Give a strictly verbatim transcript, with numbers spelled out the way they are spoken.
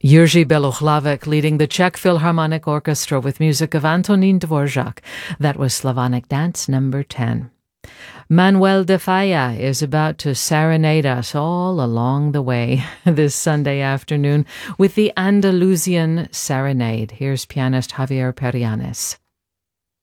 Jerzy Belohlavek leading the Czech Philharmonic Orchestra with music of Antonín Dvorak. That was Slavonic Dance number ten. Manuel de Falla is about to serenade us all along the way this Sunday afternoon with the Andalusian Serenade. Here's pianist Javier Perianes.